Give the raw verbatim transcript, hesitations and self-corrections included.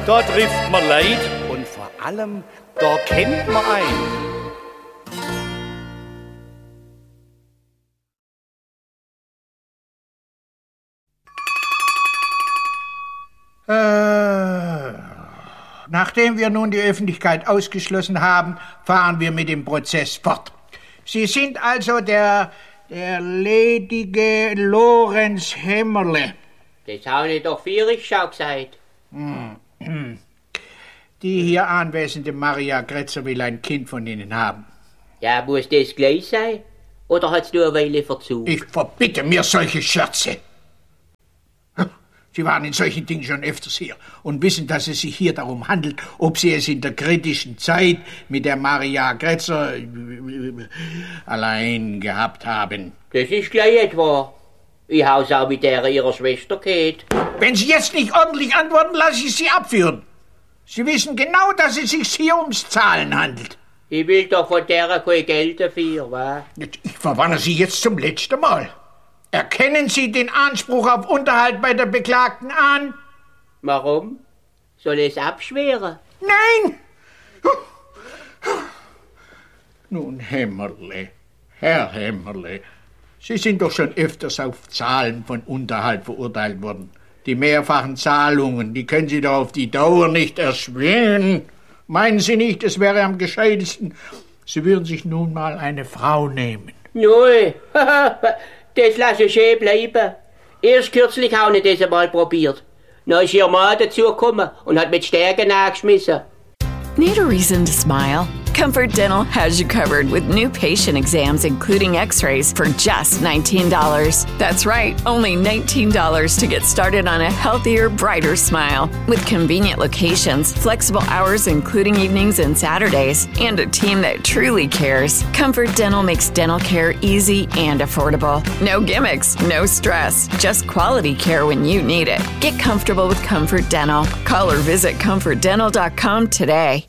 da trifft man Leid und vor allem, da kennt man einen. Äh, nachdem wir nun die Öffentlichkeit ausgeschlossen haben, fahren wir mit dem Prozess fort. Sie sind also der, der ledige Lorenz Hämmerle. Das habe ich doch vierig schon gesagt. Hm. Die hier anwesende Maria Grätzer will ein Kind von Ihnen haben. Ja, muss das gleich sein? Oder hat's nur eine Weile Verzug? Ich verbitte mir solche Scherze. Sie waren in solchen Dingen schon öfters hier und wissen, dass es sich hier darum handelt, ob Sie es in der kritischen Zeit mit der Maria Grätzer allein gehabt haben. Das ist gleich etwa. Ich hau's auch mit der ihrer Schwester geht. Wenn Sie jetzt nicht ordentlich antworten, lasse ich Sie abführen. Sie wissen genau, dass es sich hier ums Zahlen handelt. Ich will doch von der kein Geld dafür, wa? Ich verwarne Sie jetzt zum letzten Mal. Erkennen Sie den Anspruch auf Unterhalt bei der Beklagten an? Warum? Soll es abschweren? Nein! Nun, Hämmerle, Herr Hämmerle, Sie sind doch schon öfters auf Zahlen von Unterhalt verurteilt worden. Die mehrfachen Zahlungen, die können Sie doch auf die Dauer nicht erschwingen. Meinen Sie nicht, es wäre am gescheitesten, Sie würden sich nun mal eine Frau nehmen? Nein, das lasse ich schön bleiben. Erst kürzlich habe ich das einmal probiert. Dann ist ihr Mann dazugekommen und hat mit Stärke nachgeschmissen. Need a reason to smile? Comfort Dental has you covered with new patient exams, including x-rays, for just nineteen dollars. That's right, only nineteen dollars to get started on a healthier, brighter smile. With convenient locations, flexible hours including evenings and Saturdays, and a team that truly cares, Comfort Dental makes dental care easy and affordable. No gimmicks, no stress, just quality care when you need it. Get comfortable with Comfort Dental. Call or visit comfort dental dot com today.